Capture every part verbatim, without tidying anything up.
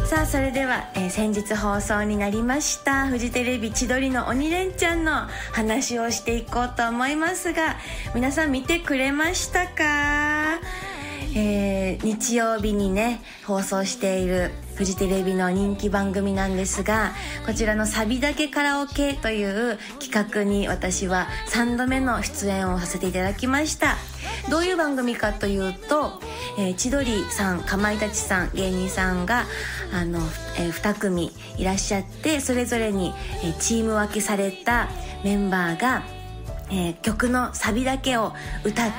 さあそれでは、えー、先日放送になりましたフジテレビ千鳥の鬼レンチャンの話をしていこうと思いますが、皆さん見てくれましたか？えー、日曜日にね放送しているフジテレビの人気番組なんですが、こちらのサビだけカラオケという企画に私はさんどめの出演をさせていただきました。どういう番組かというと、えー、千鳥さん、かまいたちさん、芸人さんがあの、えー、に組いらっしゃって、それぞれに、えー、チーム分けされたメンバーが、えー、曲のサビだけを歌って、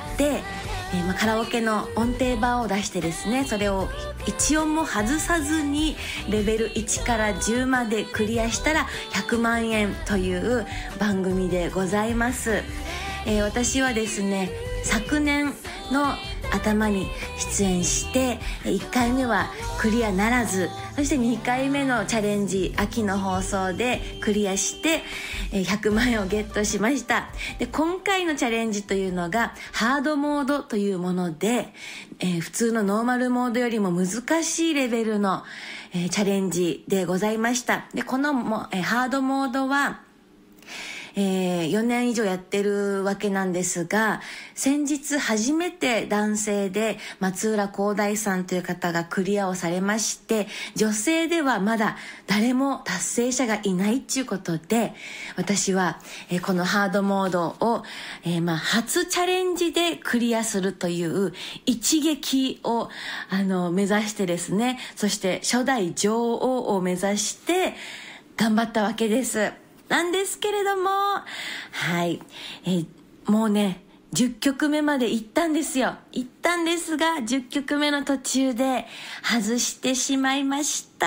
えーまあ、カラオケの音程バーを出してですね、それを一音も外さずにレベルいちからじゅうまでクリアしたらひゃくまんえんという番組でございます。えー、私はですね昨年の頭に出演していっかいめはクリアならず、そしてにかいめのチャレンジ秋の放送でクリアしてひゃくまんえんをゲットしました。で今回のチャレンジというのがハードモードというもので、えー、普通のノーマルモードよりも難しいレベルの、えー、チャレンジでございました。でこのも、えー、ハードモードはえー、よねん以上やってるわけなんですが、先日初めて男性で松浦航大さんという方がクリアをされまして、女性ではまだ誰も達成者がいないっていうことで、私は、えー、このハードモードを、えーまあ、初チャレンジでクリアするという一撃をあの目指してですね、そして初代女王を目指して頑張ったわけですなんですけれども、はい、えー、もうねじゅっきょくめまで行ったんですよ行ったんですがじゅっきょくめの途中で外してしまいました。